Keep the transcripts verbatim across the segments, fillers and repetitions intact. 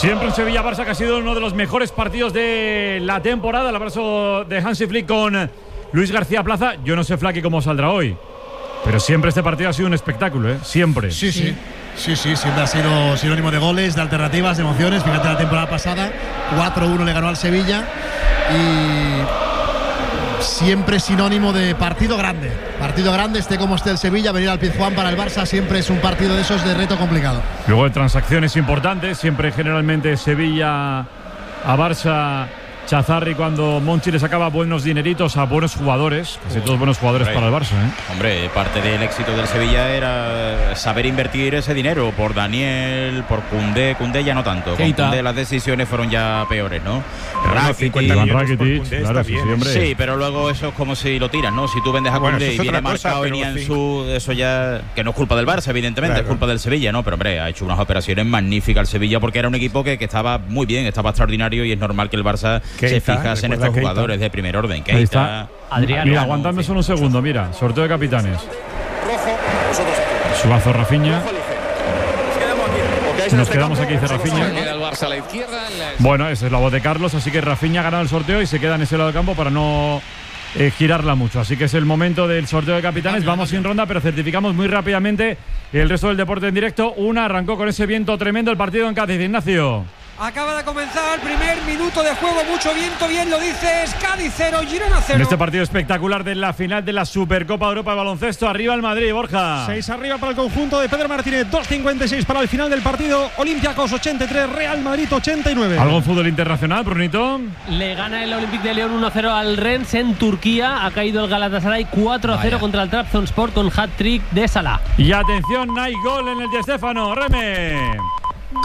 Siempre en Sevilla-Barça, que ha sido uno de los mejores partidos de la temporada. El abrazo de Hansi Flick con Luis García Plaza. Yo no sé, Flaky, cómo saldrá hoy, pero siempre este partido ha sido un espectáculo, ¿eh? Siempre. Sí, sí. Sí, sí, siempre ha sido sinónimo de goles, de alternativas, de emociones. Fíjate la temporada pasada, cuatro uno le ganó al Sevilla. Y siempre sinónimo de partido grande. Partido grande, esté como esté el Sevilla, venir al Pizjuán para el Barça siempre es un partido de esos de reto complicado. Luego de transacciones importantes, siempre generalmente Sevilla a Barça. Chazarri, cuando Monchi le sacaba buenos dineritos a buenos jugadores, casi todos buenos jugadores Hombre, para el Barça, ¿eh? Hombre, parte del éxito del Sevilla era saber invertir ese dinero por Daniel, por Koundé. Koundé ya no tanto. Con Koundé las decisiones fueron ya peores, ¿no? Rakitic, Rakitic, claro, sí, sí, hombre. Sí, pero luego eso es como si lo tiras, ¿no? Si tú vendes a bueno, Koundé y viene marcado y Nianzú, eso ya, que no es culpa del Barça, evidentemente, claro, es culpa del Sevilla, ¿no? Pero hombre, ha hecho unas operaciones magníficas el Sevilla porque era un equipo que, que estaba muy bien, estaba extraordinario, y es normal que el Barça se fijase en estos jugadores de primer orden. Ahí está Adrián. Mira, aguantadme solo un segundo, mira, sorteo de capitanes. Suazo, Rafinha. Nos quedamos aquí, dice Rafinha. Bueno, esa es la voz de Carlos, así que Rafinha ha ganado el sorteo y se queda en ese lado del campo para no eh, girarla mucho. Así que es el momento del sorteo de capitanes. Vamos sin ronda, pero certificamos muy rápidamente el resto del deporte en directo. Una arrancó con ese viento tremendo el partido en Cádiz. Ignacio. Acaba de comenzar el primer minuto de juego, mucho viento, bien lo dices, Cádiz cero, Girona cero. En este partido espectacular de la final de la Supercopa de Europa de baloncesto, arriba el Madrid, Borja. seis arriba para el conjunto de Pedro Martínez, dos cincuenta y seis para el final del partido, Olympiacos ochenta y tres, Real Madrid ochenta y nueve. ¿Algo en fútbol internacional, Brunito? Le gana el Olympique de León uno a cero al Rennes en Turquía, ha caído el Galatasaray cuatro a cero contra el Trabzonspor con hat-trick de Salah. Y atención, hay gol en el Di Stéfano, Reme. ¡Gol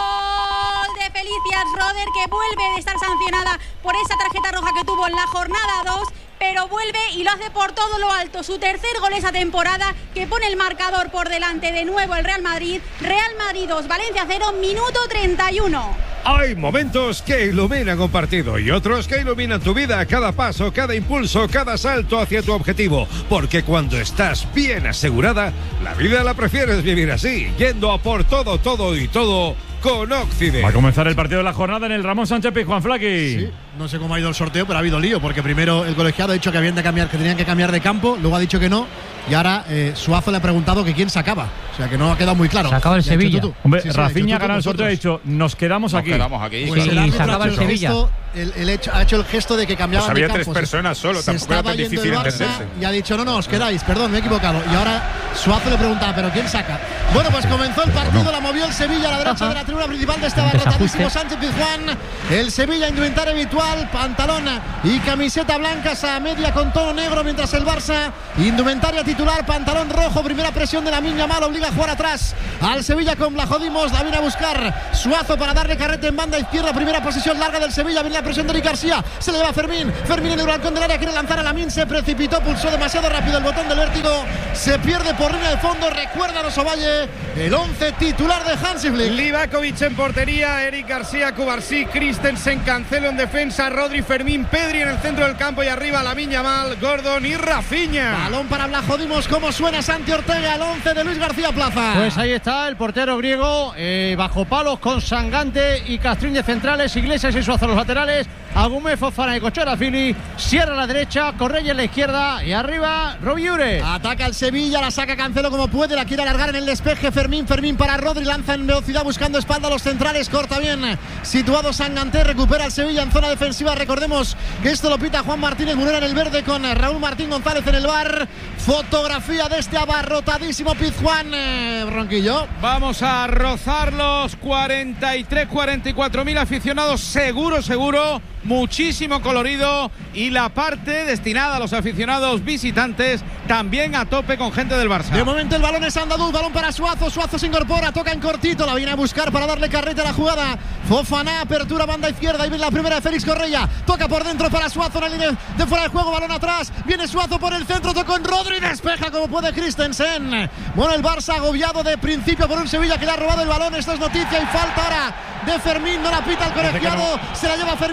de Felicias Roder, que vuelve de estar sancionada por esa tarjeta roja que tuvo en la jornada dos, pero vuelve y lo hace por todo lo alto? Su tercer gol esa temporada, que pone el marcador por delante de nuevo el Real Madrid. Real Madrid dos, Valencia cero, minuto treinta y uno. Hay momentos que iluminan un partido y otros que iluminan tu vida, cada paso, cada impulso, cada salto hacia tu objetivo. Porque cuando estás bien asegurada, la vida la prefieres vivir así, yendo a por todo, todo y todo con Occident. Va a comenzar el partido de la jornada en el Ramón Sánchez Pizjuán, Flaky. Sí, no sé cómo ha ido el sorteo, pero ha habido lío, porque primero el colegiado ha dicho que habían de cambiar, que tenían que cambiar de campo, luego ha dicho que no, y ahora eh, Suazo le ha preguntado que quién sacaba. O sea, que no ha quedado muy claro. Sacaba el Sevilla. Tú, tú. Hombre, sí, sí, Rafinha ha ganado el sorteo y ha dicho, nos quedamos Nos aquí. quedamos aquí. Pues sí, el árbitro sacaba ha el hecho el Sevilla. gesto, el, el hecho, ha hecho el gesto de que cambiaban Pues había de campo. tres personas solo, se tampoco era estaba tan yendo difícil el Barça entenderse. y ha dicho, no, no, os quedáis, perdón, me he equivocado. Y ahora Suazo le preguntaba, ¿pero quién saca? Bueno, pues comenzó el partido, la movió el Sevilla a la derecha de la tribuna principal de este abarrotadísimo Sánchez Pizjuán. El Sevilla, indumentaria habitual, pantalón y camiseta blancas a media con tono negro, mientras el Barça, indumentaria titular, pantalón rojo, primera presión de la Miña Mal, obliga a jugar atrás al Sevilla con Blajodimos, la viene a buscar Suazo para darle carrete en banda izquierda, primera posición larga del Sevilla, viene la presión de Eric García, se le lleva a Fermín, Fermín en el balcón del área, quiere lanzar a Lamin, se precipitó, pulsó demasiado rápido el botón del vértigo, se pierde por línea de fondo, recuerda a Ovalle, el once titular de Hansi Flick. Livakovic en portería, Eric García, Cubarsí, Christensen, Cancelo en defensa, Rodri, Fermín, Pedri en el centro del campo y arriba Lamine Yamal, Gordon y Rafinha. Balón para Blajodimos, ¿cómo suena Santi Ortega, el once de Luis García Plaza? Pues ahí está el portero griego, eh, bajo palos con Sangante y Castrín de centrales, Iglesias y Suazo los laterales, Agumé, Fofana y Cochera Fili, Sierra a la derecha, Correia en la izquierda y arriba Robiure. Ataca el Sevilla, la saca Cancelo como puede, la quiere alargar en el despeje Fermín, Fermín para Rodri, lanza en velocidad buscando espalda a los centrales, corta bien, situado Sangante, recupera el Sevilla en zona defensiva, recordemos que esto lo pita Juan Martínez Munera en el verde con Raúl Martín González en el bar. Fotografía de este abarrotadísimo Pizjuán, eh, Ronquillo. Vamos a rozar los cuarenta y tres, cuarenta y cuatro mil aficionados, seguro, seguro. Muchísimo colorido y la parte destinada a los aficionados visitantes también a tope con gente del Barça. De momento el balón es andaluz, balón para Suazo, Suazo se incorpora, toca en cortito, la viene a buscar para darle carrete a la jugada. Fofana, apertura banda izquierda y viene la primera de Félix Correia, toca por dentro para Suazo en la línea de fuera de juego, balón atrás, viene Suazo por el centro, toca con Rodri, despeja como puede Christensen. Bueno, el Barça agobiado de principio por un Sevilla que le ha robado el balón, esto es noticia y falta ahora de Fermín, no la pita el colegiado, se la lleva Fermín para la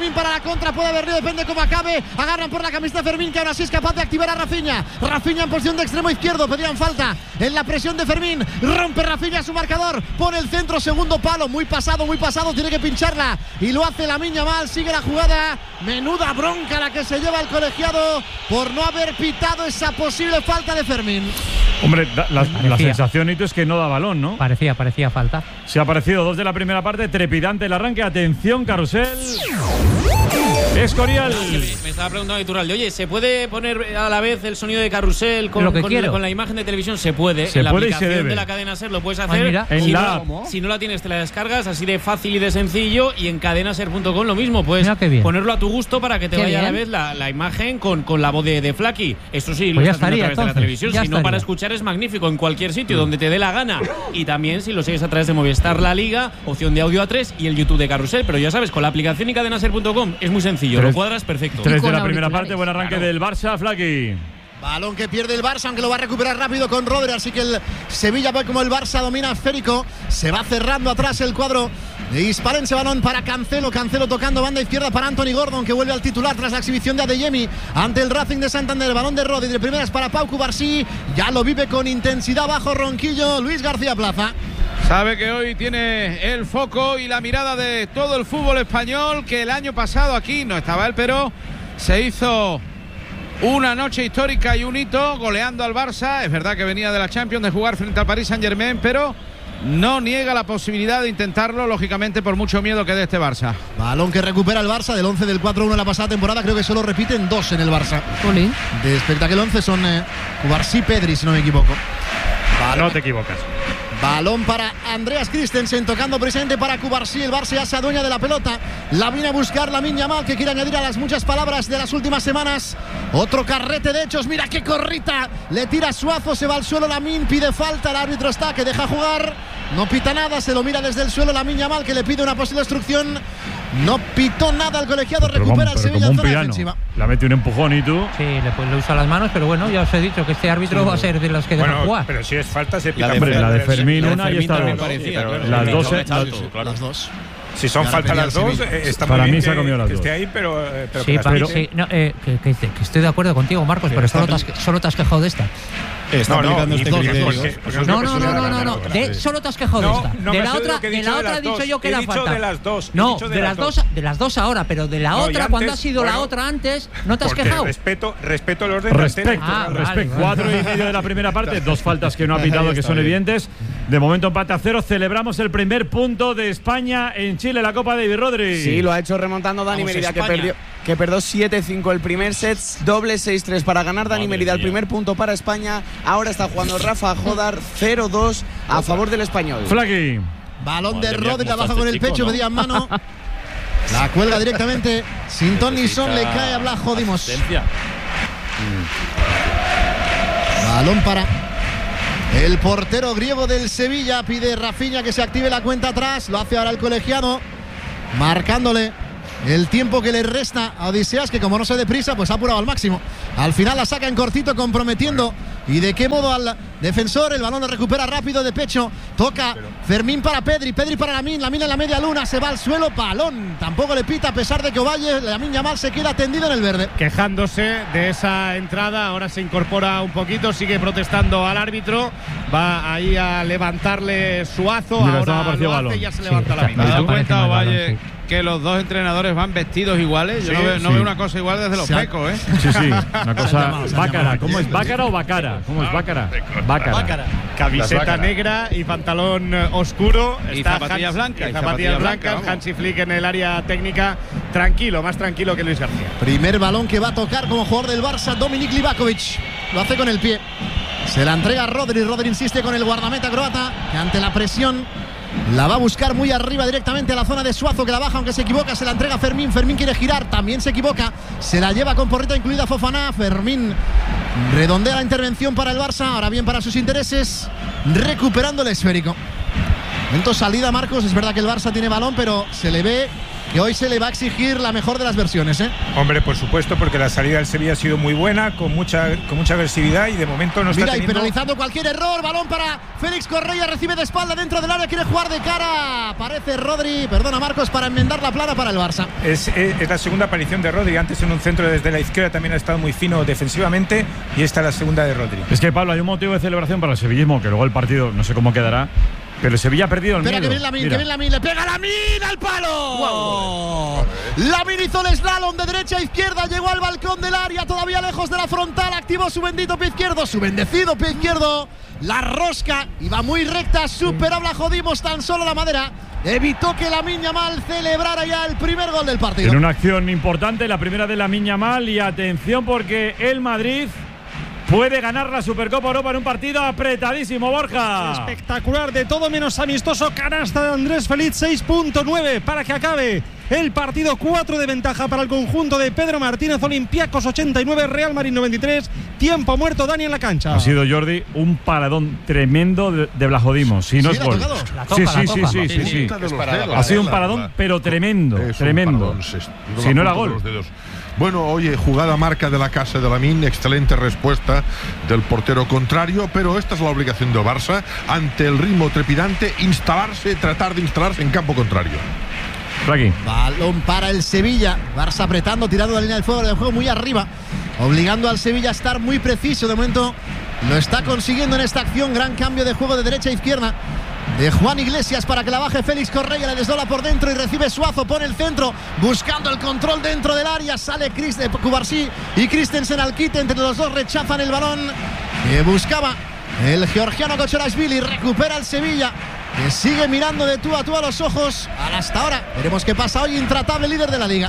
contra, puede haber, depende cómo acabe. Agarran por la camiseta Fermín, que ahora sí es capaz de activar a Rafinha. Rafinha en posición de extremo izquierdo, pedían falta en la presión de Fermín. Rompe Rafinha su marcador, pone el centro, segundo palo, muy pasado, muy pasado, tiene que pincharla y lo hace Lamine Yamal. Sigue la jugada, menuda bronca la que se lleva el colegiado por no haber pitado esa posible falta de Fermín. Hombre, la, la, la sensación Hito, es que no da balón, ¿no? Parecía, parecía falta. Se ha aparecido dos de la primera parte, trepidante el arranque, atención, carrusel. Escorial. Me estaba preguntando Iturralde, oye, ¿se puede poner a la vez el sonido de carrusel con, con, con la imagen de televisión? Se puede. Se en la puede aplicación y se debe. de la cadena SER lo puedes hacer. Ay, mira, en si, la no, si no la tienes, te la descargas, así de fácil y de sencillo. Y en cadenaser punto com lo mismo, puedes ponerlo a tu gusto para que te qué vaya bien. a la vez la, la imagen con, con la voz de, de Flaky. Eso sí, pues lo estás estaría, haciendo a través entonces, de la televisión. Si estaría. no, para escuchar es magnífico en cualquier sitio donde te dé la gana. Y también si lo sigues a través de Movistar La Liga, opción de audio A tres y el YouTube de Carrusel. Pero ya sabes, con la aplicación y cadenaser punto com es muy sencillo, tres, lo cuadras perfecto. Tres de la primera parte, buen arranque claro. del Barça, Flaky. Balón que pierde el Barça, aunque lo va a recuperar rápido con Rodri, así que el Sevilla ve como el Barça domina esférico, se va cerrando atrás el cuadro de Hispalense. Balón para Cancelo, Cancelo tocando banda izquierda para Anthony Gordon, que vuelve al titular tras la exhibición de Adeyemi ante el Racing de Santander. El balón de Rodri de primeras para Pau Cubarsí, ya lo vive con intensidad bajo Ronquillo, Luis García Plaza. Sabe que hoy tiene el foco y la mirada de todo el fútbol español, que el año pasado aquí no estaba él, pero se hizo una noche histórica y un hito goleando al Barça. Es verdad que venía de la Champions, de jugar frente al Paris Saint-Germain, pero no niega la posibilidad de intentarlo, lógicamente por mucho miedo que dé este Barça. Balón que recupera el Barça del once del cuatro uno de la pasada temporada, creo que solo repiten dos en el Barça. Olín. De espectáculo once son eh, Cubarsí, Pedri, si no me equivoco. Balón. No te equivocas. Balón para Andreas Christensen, tocando presente para Cubarsí. El Barça ya se adueña de la pelota. La viene a buscar Lamine Yamal, que quiere añadir a las muchas palabras de las últimas semanas. Otro carrete de hechos. Mira qué corrita. Le tira Suazo, se va al suelo Lamine, pide falta. El árbitro está, que deja jugar. No pita nada, se lo mira desde el suelo Lamine Yamal, que le pide una posible obstrucción. No pitó nada el colegiado, pero recupera como, el Sevilla en zona defensiva. La mete un empujón y tú. Sí, le, pues, le usa las manos, pero bueno, ya os he dicho que este árbitro sí, va a ser de los que bueno, dejan jugar. Pero si es falta, se pita. La de, la de Fermín, una y esta dos. Las dos, las dos. Si son faltas las dos, eh, está para muy mí bien se ha comido las que dos. esté ahí, pero, eh, pero sí, que para, sí, no, eh, que, que, que estoy de acuerdo contigo, Marcos, pero, pero solo te, has, solo te has quejado de esta. Está no, no, este criterio. Porque, porque no, no, no, no, no, no. De, solo te has quejado no, de esta. No de la otra, de, de la otra he dicho yo que era falta. De las dos. No, de, de las dos, dos, de las dos ahora, pero de la no, otra, antes, cuando ha sido bueno, la otra antes, no te has quejado. Respeto, respeto el orden. Respecto, ah, respecto. Vale, Cuatro vale. y medio de la primera parte, dos faltas que no ha pitado que son bien. evidentes. De momento empate a cero. Celebramos el primer punto de España en Chile, la Copa David Rodri. Sí, lo ha hecho remontando Dani Vamos Merida, que perdió, que perdió siete cinco el primer set, doble seis tres para ganar Dani Madre Merida, mía. el primer punto para España. Ahora está jugando Rafa Jodar, cero dos a favor del español. Flaqui. Balón de Rodri, la baja con el pecho, pedía en mano. La cuelga directamente. Sin ton ni son, le cae a Blas Jodimos. Balón para el portero griego del Sevilla. Pide Rafinha que se active la cuenta atrás. Lo hace ahora el colegiado, marcándole el tiempo que le resta a Odiseas, que como no se deprisa, pues ha apurado al máximo. Al final la saca en cortito, comprometiendo. ¿Y de qué modo al defensor? El balón lo recupera rápido de pecho. Toca Fermín para Pedri, Pedri para Lamine, Lamine en la media luna, se va al suelo. Balón, tampoco le pita, a pesar de que Ovalle, Lamine Yamal se queda tendido en el verde. Quejándose de esa entrada, ahora se incorpora un poquito, sigue protestando al árbitro. Va ahí a levantarle Suazo. Mira, ahora lo hace y ya se levanta sí, Lamine. ¿Te has dado cuenta, Ovalle, sí. que los dos entrenadores van vestidos iguales? Yo sí, no, veo, no sí. veo una cosa igual desde los sí. pecos, ¿eh? Sí, sí, una cosa bácara. ¿Cómo es? ¿Bácara o Bacara? ¿Cómo es Bácara? Bácara. Bácara. Camiseta negra y pantalón oscuro. Y Está zapatillas Hans, blancas. Y zapatillas blancas. Blanca, Hansi Flick en el área técnica. Tranquilo, más tranquilo que Luis García. Primer balón que va a tocar como jugador del Barça, Dominik Livakovic. Lo hace con el pie. Se la entrega a Rodri. Rodri insiste con el guardameta croata, que ante la presión la va a buscar muy arriba directamente a la zona de Suazo, que la baja aunque se equivoca, se la entrega a Fermín. Fermín quiere girar, también se equivoca, se la lleva con porrita incluida Fofana. Fermín redondea la intervención para el Barça, ahora bien para sus intereses, recuperando el esférico. Momento salida, Marcos, es verdad que el Barça tiene balón, pero se le ve que hoy se le va a exigir la mejor de las versiones, ¿eh? Hombre, por supuesto, porque la salida del Sevilla ha sido muy buena, con mucha, con mucha agresividad y de momento no está Mira, teniendo... y penalizando cualquier error, balón para Félix Correia, recibe de espalda dentro del área, quiere jugar de cara, parece Rodri, perdona Marcos, para enmendar la plana para el Barça. Es, es, es la segunda aparición de Rodri, antes en un centro desde la izquierda también ha estado muy fino defensivamente y esta es la segunda de Rodri. Es que Pablo, hay un motivo de celebración para el sevillismo, que luego el partido no sé cómo quedará. Pero el Sevilla ha perdido el Espera, miedo. que viene Lamine, que viene Lamine, le pega Lamine al palo. Wow. Lamine hizo el slalom de derecha a izquierda, llegó al balcón del área, todavía lejos de la frontal, activó su bendito pie izquierdo, su bendecido pie izquierdo, la rosca, iba muy recta, superable, jodimos tan solo la madera, evitó que Lamine Yamal celebrara ya el primer gol del partido. En una acción importante, la primera de Lamine Yamal, y atención porque el Madrid puede ganar la Supercopa Europa en un partido apretadísimo, Borja. Espectacular, de todo menos amistoso, canasta de Andrés Feliz, seis punto nueve para que acabe el partido, cuatro de ventaja para el conjunto de Pedro Martínez. Olympiacos ochenta y nueve, Real Madrid noventa y tres, tiempo muerto, Dani en la cancha. Ha sido, Jordi, un paradón tremendo de, de Blajodimos, si no ¿Sí, es gol. Sí, sí, sí, sí, sí, sí. Ha sido un paradón, pero tremendo, tremendo. Si no era gol. Bueno, oye, jugada marca de la casa de Lamine, excelente respuesta del portero contrario, pero esta es la obligación de Barça, ante el ritmo trepidante, instalarse, tratar de instalarse en campo contrario. Aquí. Balón para el Sevilla, Barça apretando, tirando la línea del fuego del juego muy arriba, obligando al Sevilla a estar muy preciso. De momento lo está consiguiendo en esta acción, gran cambio de juego de derecha a izquierda de Juan Iglesias para que la baje Félix Correia, le desdobla por dentro y recibe Suazo, pone el centro, buscando el control dentro del área, sale Chris, eh, Cubarsí y Christensen al quite, entre los dos rechazan el balón que buscaba el georgiano Kochorashvili, recupera el Sevilla, que sigue mirando de tú a tú a los ojos al hasta ahora, veremos qué pasa hoy, intratable líder de la liga.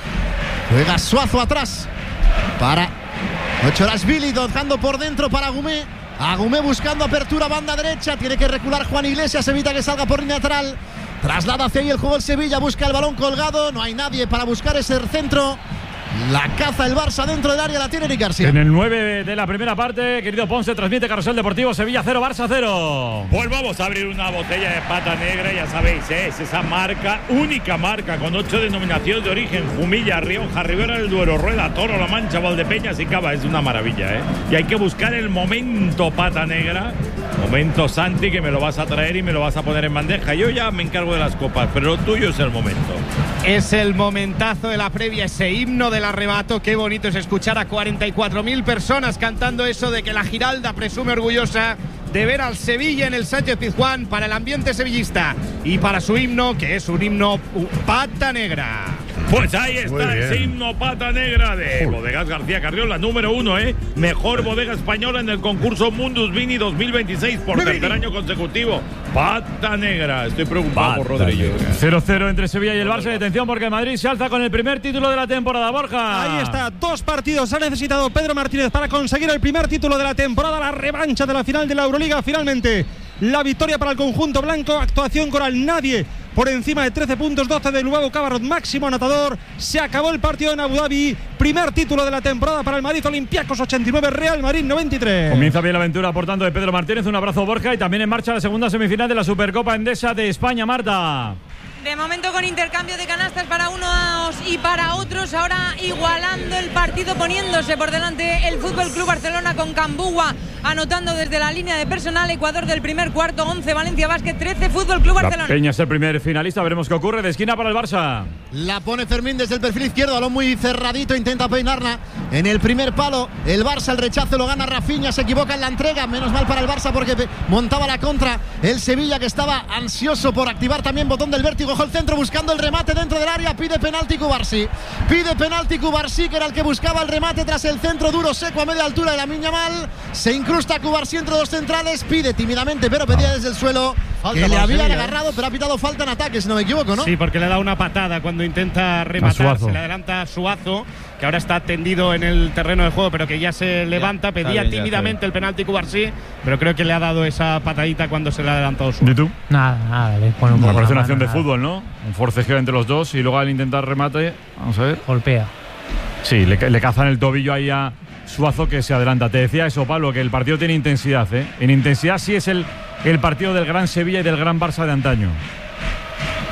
Juega Suazo atrás para Kochorashvili, dejando por dentro para Agumé. Agumé buscando apertura, banda derecha, tiene que recular Juan Iglesias, evita que salga por línea lateral, traslada hacia ahí el juego el Sevilla, busca el balón colgado, no hay nadie para buscar ese centro, la caza el Barça dentro del área, la tiene Eric García. En el nueve de la primera parte, querido Ponce, transmite Carrusel Deportivo, Sevilla cero, Barça cero. Pues vamos a abrir una botella de pata negra, ya sabéis, ¿eh? Es esa marca, única marca, con ocho denominaciones de origen: Jumilla, Rioja, Ribera del Duero, Rueda, Toro, La Mancha, Valdepeñas y Cava. Es una maravilla, ¿eh? Y hay que buscar el momento pata negra, momento Santi, que me lo vas a traer y me lo vas a poner en bandeja. Yo ya me encargo de las copas, pero lo tuyo es el momento. Es el momentazo de la previa, ese himno del arrebato. Qué bonito es escuchar a cuarenta y cuatro mil personas cantando eso de que la Giralda presume orgullosa de ver al Sevilla en el Sánchez Pizjuán, para el ambiente sevillista y para su himno, que es un himno pata negra. Pues ahí está ese himno pata negra de Bodegas García Carrión, la número uno, ¿eh? Mejor bodega española en el concurso Mundus Vini dos mil veintiséis por tercer año consecutivo. Pata negra. Estoy preocupado por Rodríguez. cero cero entre Sevilla y el Barça. Atención porque el Madrid se alza con el primer título de la temporada, Borja. Ahí está, dos partidos ha necesitado Pedro Martínez para conseguir el primer título de la temporada, la revancha de la final de la Euroliga. Finalmente, la victoria para el conjunto blanco. Actuación coral, nadie por encima de trece puntos, doce de Lubavo Cabarrot, máximo anotador. Se acabó el partido en Abu Dhabi. Primer título de la temporada para el Madrid. Olympiacos ochenta y nueve, Real Madrid noventa y tres. Comienza bien la aventura, por tanto, de Pedro Martínez. Un abrazo, Borja. Y también en marcha la segunda semifinal de la Supercopa Endesa de España, Marta. De momento con intercambio de canastas para unos y para otros, ahora igualando el partido, poniéndose por delante el F C Barcelona con Cambúa anotando desde la línea de personal. Ecuador del primer cuarto, once Valencia Basket, trece F C Barcelona. La Peña es el primer finalista, veremos qué ocurre. De esquina para el Barça. La pone Fermín desde el perfil izquierdo, balón muy cerradito, intenta peinarla en el primer palo. El Barça, el rechazo lo gana Rafinha, se equivoca en la entrega, menos mal para el Barça porque montaba la contra el Sevilla, que estaba ansioso por activar también botón del vértigo. El centro buscando el remate dentro del área, pide penalti Cubarsí, pide penalti Cubarsí, que era el que buscaba el remate tras el centro duro seco a media altura de Lamine Yamal. Se incrusta Cubarsí entre dos centrales, pide tímidamente, pero pedía desde el suelo falta que le habían Sevilla, agarrado, pero ha pitado falta en ataque, si no me equivoco, ¿no? Sí, porque le da una patada cuando intenta rematar, se le adelanta a Suazo, que ahora está tendido en el terreno de juego, pero que ya se levanta, pedía bien, tímidamente el penalti Cubarsí, pero creo que le ha dado esa patadita cuando se le ha adelantado Suazo. ¿Y tú? Nada, nada, le pone un Me poco parece una la acción de mano, fútbol, ¿no? Un forcejeo entre los dos y luego al intentar remate, vamos a ver. Golpea. Sí, le, le cazan el tobillo ahí a Suazo, que se adelanta. Te decía eso, Pablo, que el partido tiene intensidad, ¿eh? En intensidad sí es el, el partido del gran Sevilla y del gran Barça de antaño.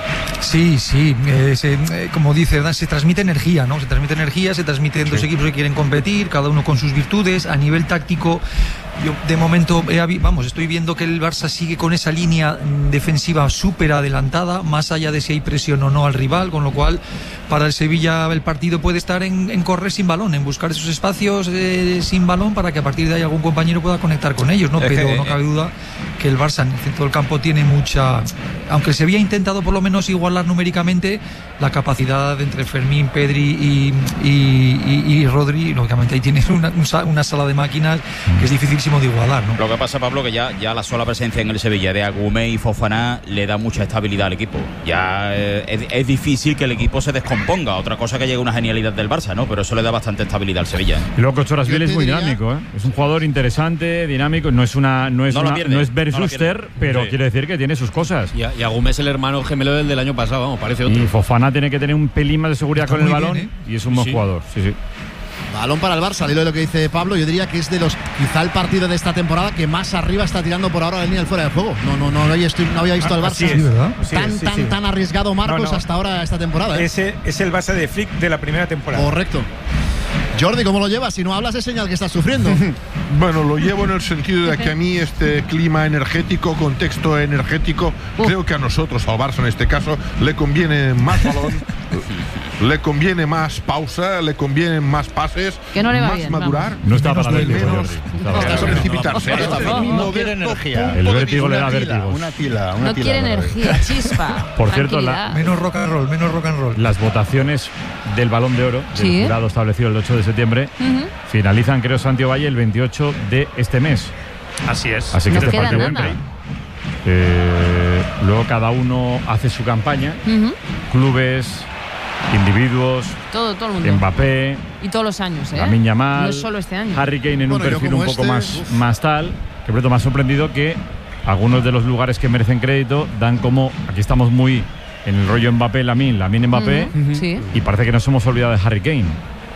Sí, sí, eh, se, eh, como dice, se transmite energía, ¿no? Se transmite energía, se transmiten dos equipos que quieren competir, cada uno con sus virtudes. A nivel táctico, yo de momento, eh, vamos, estoy viendo que el Barça sigue con esa línea defensiva súper adelantada, más allá de si hay presión o no al rival, con lo cual para el Sevilla el partido puede estar en, en correr sin balón, en buscar esos espacios eh, sin balón para que a partir de ahí algún compañero pueda conectar con ellos, ¿no? Es Pero que, no cabe duda que el Barça en el centro del campo tiene mucha, aunque el Sevilla ha intentado por lo menos igualar numéricamente la capacidad entre Fermín, Pedri y, y, y, y Rodri, lógicamente ahí tienes una, una sala de máquinas que es dificilísimo de igualar, ¿no? Lo que pasa, Pablo, que ya, ya la sola presencia en el Sevilla de Agumé y Fofana le da mucha estabilidad al equipo. Ya eh, es, es difícil que el equipo se descomponga. Otra cosa que llegue una genialidad del Barça, ¿no? Pero eso le da bastante estabilidad al Sevilla. Y luego Cochorasvili es muy dinámico, ¿eh? Es un jugador interesante, dinámico. No es una, no es no, una, pierde, no es Bert no Schuster, pero sí. quiere decir que tiene sus cosas. Y, y Agumé es el hermano gemelo del, del año pasado, vamos, parece otro. Y Fofana tiene que tener un pelín más de seguridad Está con el balón bien, ¿eh? Y es un buen sí. jugador. Sí, sí. Balón para el Barça, al hilo de lo que dice Pablo, yo diría que es de los, quizá el partido de esta temporada que más arriba está tirando por ahora la línea del fuera de juego. No, no, no, había, no había visto al Barça sí, ¿verdad? tan, sí, sí, tan, sí. tan arriesgado Marcos no, no. hasta ahora esta temporada. ¿eh? Ese es el Barça de Flick de la primera temporada. Correcto. Jordi, ¿cómo lo llevas? Si no hablas es señal que estás sufriendo. Bueno, lo llevo en el sentido de que a mí este clima energético, contexto energético, uh. creo que a nosotros, al Barça en este caso, le conviene más balón, le conviene más pausa, le conviene más pases, que no le va más bien, madurar, vamos. No está para menos, menos no precipitarse. No, no, no quiere energía. El vértigo le da vértigo. Una pila, una no pila, quiere energía, chispa. Por cierto, la, menos rock and roll, menos rock and roll. Las votaciones del Balón de Oro, del ¿Sí? jurado establecido el ocho de septiembre, uh-huh. finalizan, creo, Santiago Valle el veintiocho de este mes. Así es. Así que no este partido nada. Eh, luego cada uno hace su campaña, uh-huh. clubes, individuos, todo, todo el mundo. Mbappé, y todos los años, ¿eh? Lamine Yamal, no es solo este año. Harry Kane en bueno, un perfil un poco este, más, más tal, que pronto me ha sorprendido que algunos de los lugares que merecen crédito dan como, aquí estamos muy en el rollo Mbappé, Lamine, Lamine Mbappé, uh-huh. uh-huh. Sí. y parece que nos hemos olvidado de Harry Kane,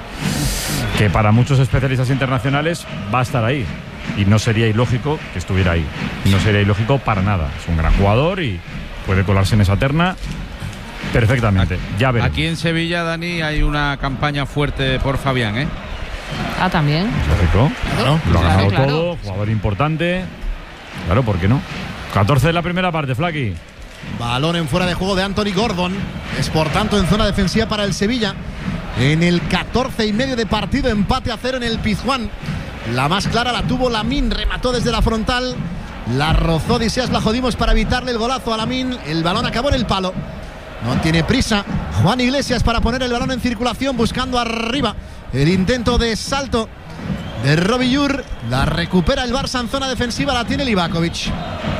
que para muchos especialistas internacionales va a estar ahí. Y no sería ilógico que estuviera ahí. Y no sería ilógico para nada. Es un gran jugador y puede colarse en esa terna perfectamente. Ya veremos. Aquí en Sevilla, Dani, hay una campaña fuerte por Fabián, ¿eh? Ah, también. Lógico. Claro. Lo ha ganado claro, todo. claro. Jugador importante. Claro, ¿por qué no? catorce de la primera parte, Flaky. Balón en fuera de juego de Anthony Gordon. Es por tanto en zona defensiva para el Sevilla. En el catorce y medio de partido, empate a cero en el Pizjuán. La más clara la tuvo Lamine, remató desde la frontal, la rozó Odisseas, la jodimos para evitarle el golazo a Lamine. El balón acabó en el palo. No tiene prisa Juan Iglesias para poner el balón en circulación, buscando arriba el intento de salto de Robillur. La recupera el Barça en zona defensiva, la tiene Livakovic.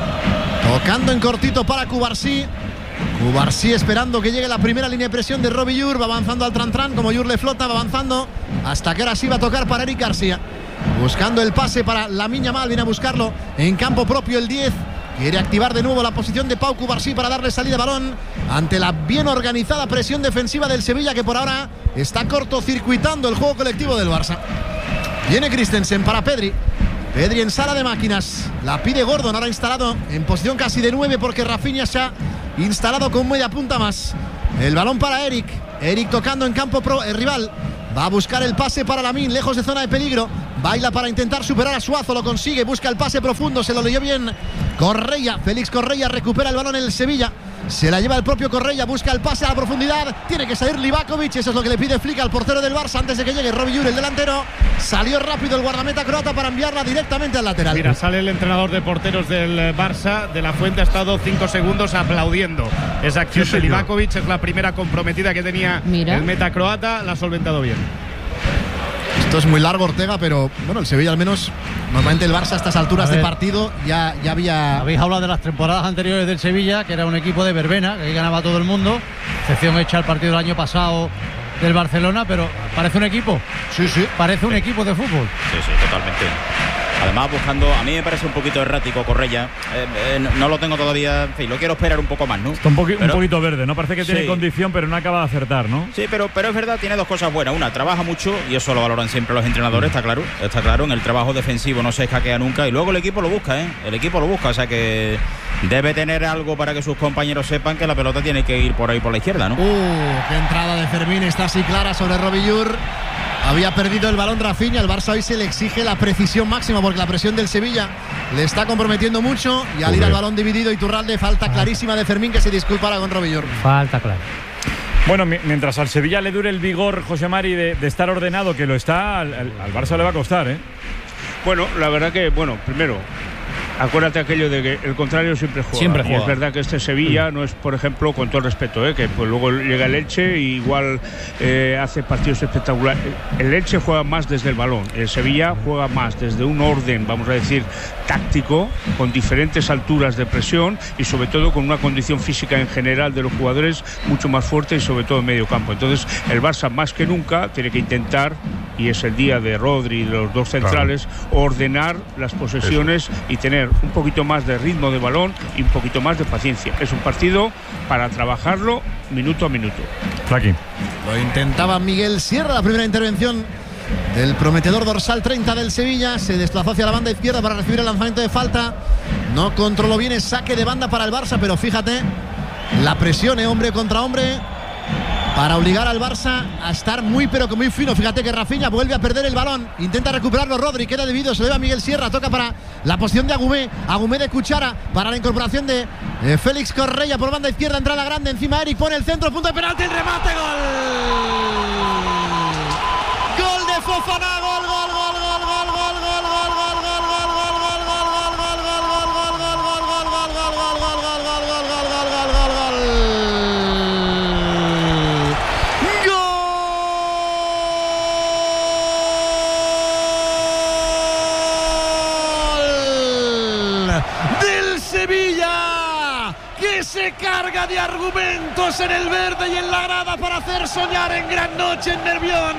Tocando en cortito para Cubarsí. Cubarsí esperando que llegue la primera línea de presión de Robillur. Va avanzando al tran-tran, como Yur le flota, va avanzando hasta que ahora sí va a tocar para Eric García. Buscando el pase para Lamine Yamal, viene a buscarlo en campo propio el diez. Quiere activar de nuevo la posición de Pau Cubarsí para darle salida de balón ante la bien organizada presión defensiva del Sevilla, que por ahora está cortocircuitando el juego colectivo del Barça. Viene Christensen para Pedri. Pedri en sala de máquinas. La pide Gordon, ahora instalado en posición casi de nueve porque Rafinha se ha instalado con media punta más. El balón para Eric. Eric tocando en campo pro, el rival. Va a buscar el pase para Lamine, lejos de zona de peligro. Baila para intentar superar a Suazo, lo consigue, busca el pase profundo, se lo leyó bien Correia. Félix Correia recupera el balón en el Sevilla. Se la lleva el propio Correia, busca el pase a la profundidad. Tiene que salir Livakovic, eso es lo que le pide Flick al portero del Barça antes de que llegue Robillur, el delantero. Salió rápido el guardameta croata para enviarla directamente al lateral. Mira, sale el entrenador de porteros del Barça de la Fuente, ha estado cinco segundos aplaudiendo esa acción sí, de Livakovic. Es la primera comprometida que tenía Mira. el meta croata, la ha solventado bien. Esto es muy largo, Ortega, pero bueno, el Sevilla al menos, normalmente el Barça a estas alturas a de partido ya, ya había... Habéis hablado de las temporadas anteriores del Sevilla, que era un equipo de verbena, que ahí ganaba todo el mundo, excepción hecha al partido del año pasado del Barcelona, pero parece un equipo. Sí, sí. Parece un equipo de fútbol. Sí, sí, totalmente. Además, buscando, a mí me parece un poquito errático Correia. Eh, eh, no, no lo tengo todavía, en fin, lo quiero esperar un poco más, ¿no? Está un, poqui pero, un poquito verde, ¿no? Parece que sí. tiene condición, pero no acaba de acertar, ¿no? Sí, pero, pero es verdad, tiene dos cosas buenas. Una, trabaja mucho, y eso lo valoran siempre los entrenadores, está claro. Está claro, en el trabajo defensivo no se escaquea nunca. Y luego el equipo lo busca, ¿eh? El equipo lo busca, o sea que debe tener algo para que sus compañeros sepan que la pelota tiene que ir por ahí por la izquierda, ¿no? Uh, qué entrada de Fermín, está así clara sobre Robillur. Había perdido el balón Rafinha, el Barça hoy se le exige la precisión máxima porque la presión del Sevilla le está comprometiendo mucho y al ir al balón dividido Iturralde, falta clarísima de Fermín que se disculpará con Robillur. Falta clara. Bueno, mientras al Sevilla le dure el vigor, José Mari, de, de estar ordenado, que lo está, al, al Barça le va a costar, ¿eh? Bueno, la verdad que, bueno, primero, acuérdate aquello de que el contrario siempre juega. Siempre juega. Y es verdad que este Sevilla no es, por ejemplo, con todo el respeto, ¿eh? que pues luego llega el Elche y igual eh, hace partidos espectaculares. El Elche juega más desde el balón. El Sevilla juega más desde un orden, vamos a decir, táctico, con diferentes alturas de presión y sobre todo con una condición física en general de los jugadores mucho más fuerte y sobre todo en medio campo. Entonces el Barça más que nunca tiene que intentar, y es el día de Rodri y los dos centrales, claro, ordenar las posesiones Eso. y tener un poquito más de ritmo de balón y un poquito más de paciencia. Es un partido para trabajarlo minuto a minuto. Aquí. Lo intentaba Miguel Sierra, la primera intervención del prometedor dorsal treinta del Sevilla. Se desplazó hacia la banda izquierda para recibir el lanzamiento de falta. No controló bien el saque de banda para el Barça, pero fíjate la presión, ¿eh? hombre contra hombre, para obligar al Barça a estar muy pero que muy fino. Fíjate que Rafinha vuelve a perder el balón, intenta recuperarlo Rodri, queda dividido, se lo lleva a Miguel Sierra, toca para la posición de Agumé, Agumé de Cuchara para la incorporación de eh, Félix Correia por banda izquierda, entra la grande, encima Eric pone el centro, punto de penalti, el remate, gol. Gol de Fofana, gol, gol, gol, gol, gol, gol, gol, gol, gol, gol, gol, gol, gol, gol, gol, gol, gol, gol, Sevilla, que se carga de argumentos en el verde y en la grada para hacer soñar en gran noche en Nervión,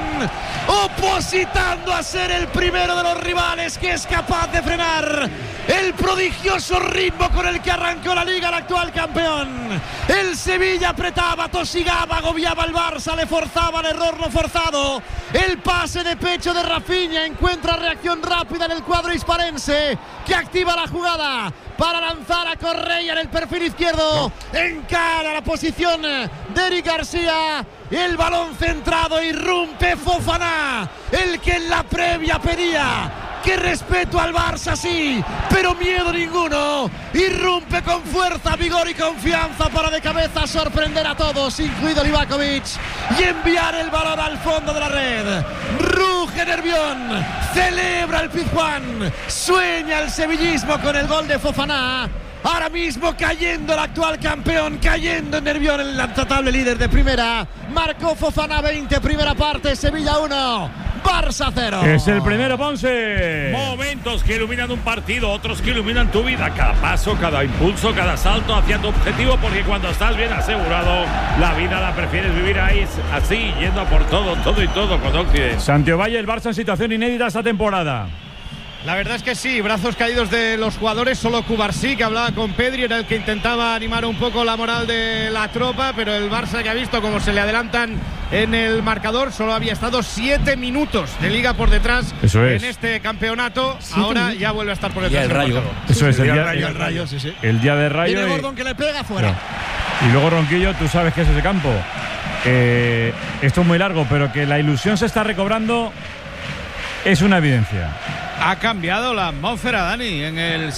opositando a ser el primero de los rivales que es capaz de frenar el prodigioso ritmo con el que arrancó la Liga el actual campeón. El Sevilla apretaba, tosigaba, agobiaba al Barça, le forzaba el error no forzado. El pase de pecho de Rafinha encuentra reacción rápida en el cuadro hisparense, que activa la jugada para lanzar a Correia en el perfil izquierdo. Encara la posición de Eric García. El balón centrado, irrumpe Fofana, el que en la previa pedía que respeto al Barça sí, pero miedo ninguno. Irrumpe con fuerza, vigor y confianza para de cabeza sorprender a todos, incluido Livakovic, y enviar el balón al fondo de la red. Ruge Nervión, celebra el Pizjuán, sueña el sevillismo con el gol de Fofana. Ahora mismo cayendo el actual campeón, cayendo en Nervión, el intratable líder de primera. Marcó Fofana veinte, primera parte, Sevilla uno, Barça cero. Es el primero, Ponce. Momentos que iluminan un partido, otros que iluminan tu vida. Cada paso, cada impulso, cada salto hacia tu objetivo, porque cuando estás bien asegurado, la vida la prefieres vivir ahí, así, yendo a por todo, todo y todo con Occidente. Santiago Valle, el Barça en situación inédita esta temporada. La verdad es que sí, brazos caídos de los jugadores, solo Cubarsí, que hablaba con Pedri, era el que intentaba animar un poco la moral de la tropa, pero el Barça, que ha visto cómo se le adelantan en el marcador, solo había estado siete minutos de liga por detrás. Eso es. En este campeonato, ahora ya vuelve a estar por detrás. Y el Rayo. Eso es, el, el, día, día, rayo, el Rayo, sí, sí. El día de Rayo. Tiene y, Gordon que le pega fuera. No. Y luego Ronquillo, tú sabes que es ese campo. Eh, esto es muy largo, pero que la ilusión se está recobrando es una evidencia. Ha cambiado la atmósfera, Dani, en el